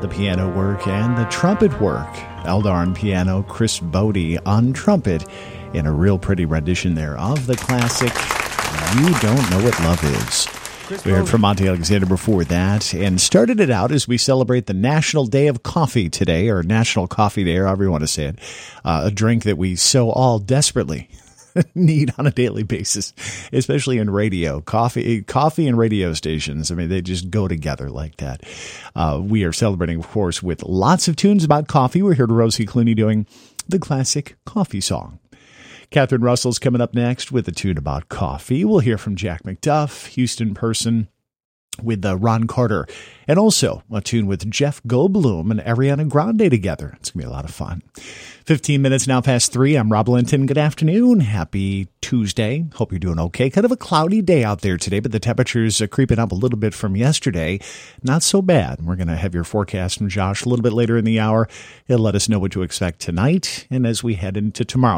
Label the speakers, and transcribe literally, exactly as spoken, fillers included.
Speaker 1: the piano work and the trumpet work. Eldar on piano, Chris Bode on trumpet, in a real pretty rendition there of the classic You Don't Know What Love Is. We heard from Monty Alexander before that, and started it out as we celebrate the National Day of Coffee today, or National Coffee Day, or however you want to say it, uh, a drink that we so all desperately need on a daily basis, especially in radio. Coffee coffee and radio stations, I mean, they just go together like that. Uh, we are celebrating, of course, with lots of tunes about coffee. We're here to Rosie Clooney doing the classic coffee song. Catherine Russell's coming up next with a tune about coffee. We'll hear from Jack McDuff, Houston Person, with uh, Ron Carter, and also a tune with Jeff Goldblum and Ariana Grande together. It's going to be a lot of fun. fifteen minutes now past three. I'm Rob Linton. Good afternoon. Happy Tuesday. Hope you're doing okay. Kind of a cloudy day out there today, but the temperatures are creeping up a little bit from yesterday. Not so bad. We're going to have your forecast from Josh a little bit later in the hour. He'll let us know what to expect tonight and as we head into tomorrow.